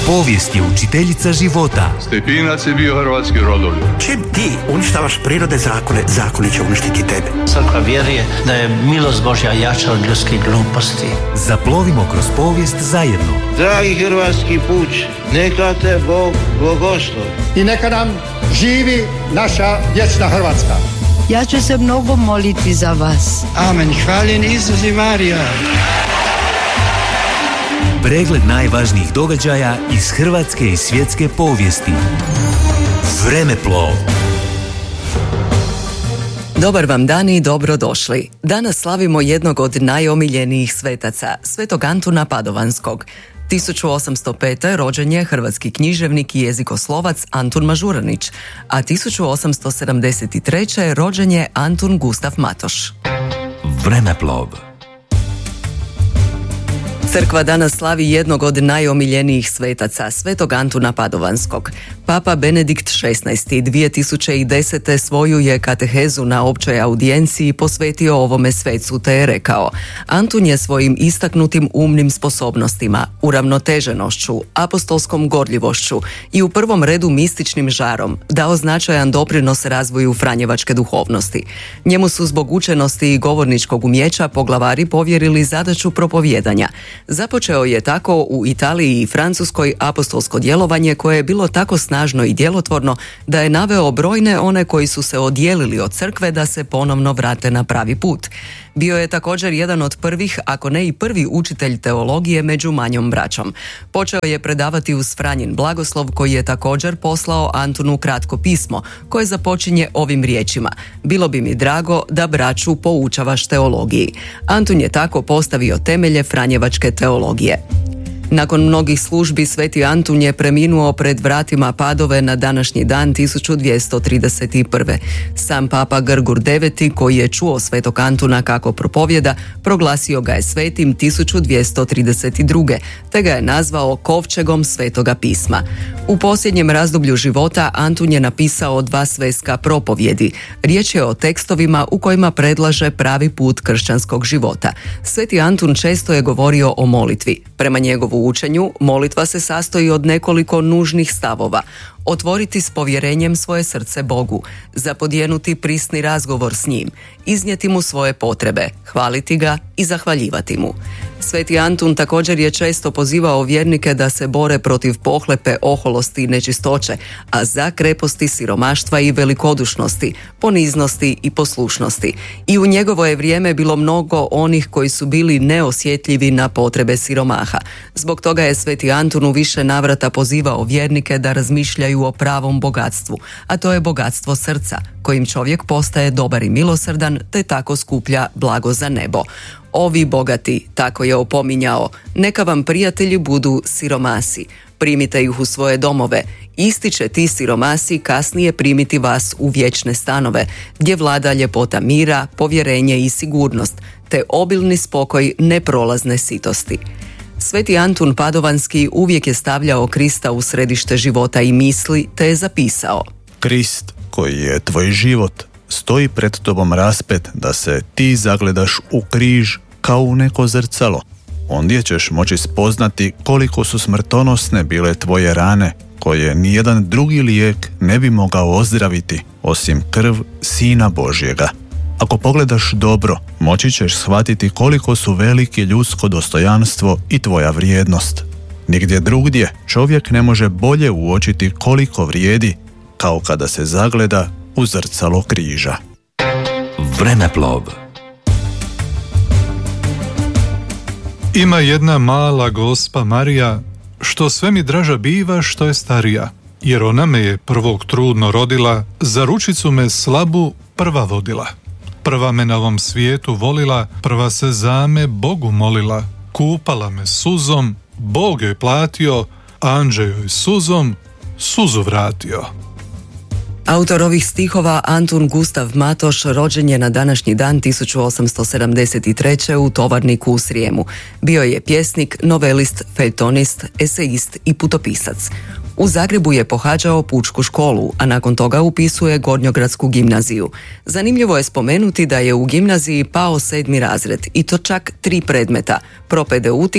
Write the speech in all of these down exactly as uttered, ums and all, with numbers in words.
Povijest je učiteljica života. Stepinac je bio hrvatski rodoljub. Čim ti uništavaš prirode zakone, zakoni će uništiti tebe. Crkva vjeruje da je milost Božja jača od ljudskih gluposti. Zaplovimo kroz povijest zajedno. Dragi hrvatski puč, neka te Bog blagoslovi. I neka nam živi naša vječna Hrvatska. Ja ću se mnogo moliti za vas. Amen. Hvaljen Isus i Marija. Pregled najvažnijih događaja iz hrvatske i svjetske povijesti. Vremeplov. Dobar vam dan i dobrodošli. Danas slavimo jednog od najomiljenijih svetaca, svetog Antuna Padovanskog. tisuću osamsto pete. rođen je hrvatski književnik i jezikoslovac Antun Mažuranić, a tisuću osamsto sedamdeset treće. rođen je Antun Gustav Matoš. Vremeplov. Crkva danas slavi jednog od najomiljenijih svetaca, svetog Antuna Padovanskog. Papa Benedikt šesnaesti. dvije tisuće desete. svoju je katehezu na općoj audijenciji posvetio ovome svecu te je rekao: Antun je svojim istaknutim umnim sposobnostima, uravnoteženošću, apostolskom gorljivošću i u prvom redu mističnim žarom dao značajan doprinos razvoju franjevačke duhovnosti. Njemu su zbog učenosti i govorničkog umjeća poglavari povjerili zadaću propovijedanja. Započeo je tako u Italiji i Francuskoj apostolsko djelovanje koje je bilo tako snažno i djelotvorno da je naveo brojne one koji su se odijelili od crkve da se ponovno vrate na pravi put. Bio je također jedan od prvih, ako ne i prvi učitelj teologije među manjom braćom. Počeo je predavati uz Franjin blagoslov koji je također poslao Antunu kratko pismo koje započinje ovim riječima: bilo bi mi drago da braću poučavaš teologiji. Antun je tako postavio temelje franjevačke teologije. Nakon mnogih službi sveti Antun je preminuo pred vratima Padove na današnji dan tisuću dvjesto trideset prve. Sam papa Grgur deveti, koji je čuo svetog Antuna kako propovjeda, proglasio ga je svetim tisuću dvjesto trideset druge. te ga je nazvao kovčegom svetoga pisma. U posljednjem razdoblju života Antun je napisao dva sveska propovjedi. Riječ je o tekstovima u kojima predlaže pravi put kršćanskog života. Sveti Antun često je govorio o molitvi. Prema njegovu učenju, molitva se sastoji od nekoliko nužnih stavova. Otvoriti s povjerenjem svoje srce Bogu, zapodjenuti prisni razgovor s njim, iznijeti mu svoje potrebe, hvaliti ga i zahvaljivati mu. Sveti Antun također je često pozivao vjernike da se bore protiv pohlepe, oholosti i nečistoće, a za kreposti siromaštva i velikodušnosti, poniznosti i poslušnosti. I u njegovo je vrijeme bilo mnogo onih koji su bili neosjetljivi na potrebe siromaha. Zbog toga je sveti Antun u više navrata pozivao vjernike da razmišljaju o pravom bogatstvu, a to je bogatstvo srca, kojim čovjek postaje dobar i milosrdan, te tako skuplja blago za nebo. Ovi bogati, tako je opominjao, neka vam prijatelji budu siromasi. Primite ih u svoje domove. Isti će ti siromasi kasnije primiti vas u vječne stanove, gdje vlada ljepota mira, povjerenje i sigurnost, te obilni spokoj neprolazne sitosti. Sveti Antun Padovanski uvijek je stavljao Krista u središte života i misli, te je zapisao: Krist, koji je tvoj život, stoji pred tobom raspet da se ti zagledaš u križ kao u neko zrcalo. Ondje ćeš moći spoznati koliko su smrtonosne bile tvoje rane, koje nijedan drugi lijek ne bi mogao ozdraviti, osim krv Sina Božjega. Ako pogledaš dobro, moći ćeš shvatiti koliko su veliki ljudsko dostojanstvo i tvoja vrijednost. Nigdje drugdje čovjek ne može bolje uočiti koliko vrijedi, kao kada se zagleda u zrcalo križa. Vremeplov. Ima jedna mala gospa Marija, što sve mi draža biva što je starija, jer ona me je prvog trudno rodila, za ručicu me slabu prva vodila. Prva me na ovom svijetu volila, prva se za me Bogu molila, kupala me suzom, Bog joj platio, anđe joj suzom suzu vratio. Autor ovih stihova Antun Gustav Matoš rođen je na današnji dan tisuću osamsto sedamdeset treće. u Tovarniku u Srijemu. Bio je pjesnik, novelist, feljtonist, esejist i putopisac. U Zagrebu je pohađao pučku školu, a nakon toga upisuje Gornjogradsku gimnaziju. Zanimljivo je spomenuti da je u gimnaziji pao sedmi razred i to čak tri predmeta: propedeutiku,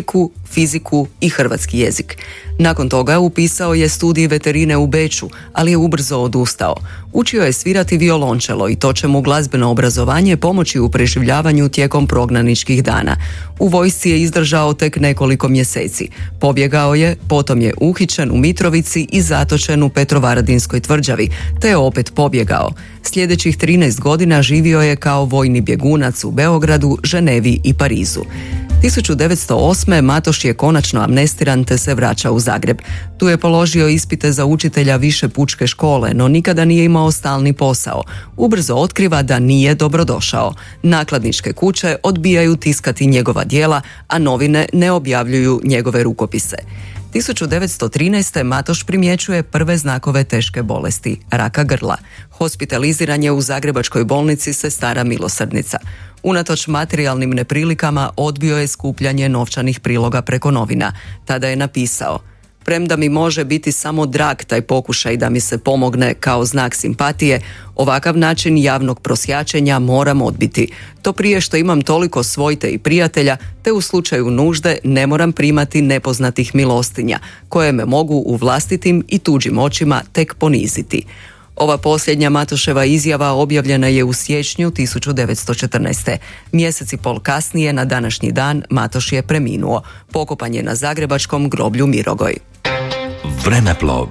fiziku i hrvatski jezik. Nakon toga upisao je studij veterine u Beču, ali je ubrzo odustao. Učio je svirati violončelo i to će mu glazbeno obrazovanje pomoći u preživljavanju tijekom prognaničkih dana. U vojsci je izdržao tek nekoliko mjeseci. Pobjegao je, potom je uhićen u Mitrovici i zatočen u Petrovaradinskoj tvrđavi, te je opet pobjegao. Sljedećih trinaest godina živio je kao vojni bjegunac u Beogradu, Ženevi i Parizu. tisuću devetsto osme. Matoš je konačno amnestiran te se vraća u Zagreb. Tu je položio ispite za učitelja više pučke škole, no nikada nije imao stalni posao. Ubrzo otkriva da nije dobrodošao. Nakladničke kuće odbijaju tiskati njegova djela, a novine ne objavljuju njegove rukopise. tisuću devetsto trinaeste. Matoš primjećuje prve znakove teške bolesti, raka grla. Hospitaliziran je u zagrebačkoj bolnici Sestara milosrdnica. Unatoč materijalnim neprilikama odbio je skupljanje novčanih priloga preko novina. Tada je napisao: premda mi može biti samo drag taj pokušaj da mi se pomogne kao znak simpatije, ovakav način javnog prosjačenja moram odbiti. To prije što imam toliko svojte i prijatelja, te u slučaju nužde ne moram primati nepoznatih milostinja, koje me mogu u vlastitim i tuđim očima tek poniziti. Ova posljednja Matoševa izjava objavljena je u siječnju tisuću devetsto četrnaeste. Mjesec i pol kasnije, na današnji dan, Matoš je preminuo. Pokopan je na zagrebačkom groblju Mirogoj. Vremeplov.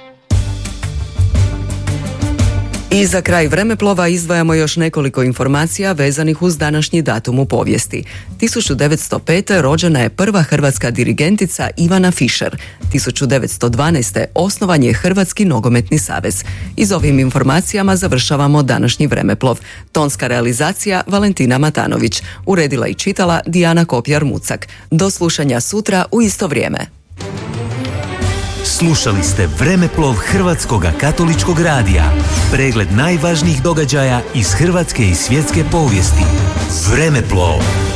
I za kraj vremeplova izdvajamo još nekoliko informacija vezanih uz današnji datum u povijesti. tisuću devetsto pete. rođena je prva hrvatska dirigentica Ivana Fišer. tisuću devetsto dvanaeste. osnovan je Hrvatski nogometni savez. I s ovim informacijama završavamo današnji vremeplov. Tonska realizacija Valentina Matanović. Uredila i čitala Dijana Kopjar-Mucak. Do slušanja sutra u isto vrijeme. Slušali ste Vremeplov Hrvatskoga katoličkog radija. Pregled najvažnijih događaja iz hrvatske i svjetske povijesti. Vremeplov.